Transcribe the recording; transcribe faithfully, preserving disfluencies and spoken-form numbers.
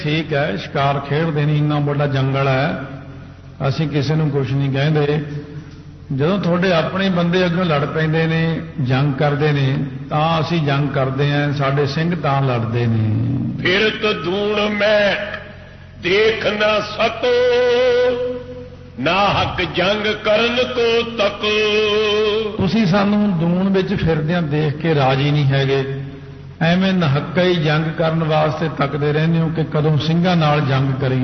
ठीक है, शिकार खेडते नहीं, इन्ना बड़ा जंगल है, असीं किसी नूं कुछ नहीं कहते। ਜਦੋਂ ਤੁਹਾਡੇ ਆਪਣੇ ਬੰਦੇ ਅੱਗੇ ਲੜ ਪੈਂਦੇ ਨੇ, ਜੰਗ ਕਰਦੇ ਨੇ, ਤਾਂ ਅਸੀਂ ਜੰਗ ਕਰਦੇ ਆਂ, ਸਾਡੇ ਸਿੰਘ ਤਾਂ ਲੜਦੇ ਨੇ। ਫਿਰ ਤਦੂਣ ਮੈਂ ਦੇਖ ਨਾ ਸਕੋ, ਨਾ ਹੱਕ ਜੰਗ ਕਰਨ ਕੋ ਤੱਕ। ਤੁਸੀਂ ਸਾਨੂੰ ਦੂਣ ਵਿੱਚ ਫਿਰਦਿਆਂ ਦੇਖ ਕੇ ਰਾਜੀ ਨਹੀਂ ਹੈਗੇ, ਐਵੇਂ ਨਹੱਕਾ ਹੀ ਜੰਗ ਕਰਨ ਵਾਸਤੇ ਤੱਕਦੇ ਰਹਿੰਦੇ ਹੋ ਕਿ ਕਦੋਂ ਸਿੰਘਾਂ ਨਾਲ ਜੰਗ ਕਰੀਏ।